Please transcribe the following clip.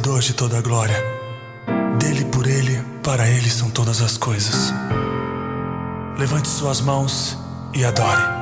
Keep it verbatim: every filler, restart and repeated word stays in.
Criador de toda a glória. Dele, por Ele, para Ele são todas as coisas. Levante suas mãos e adore.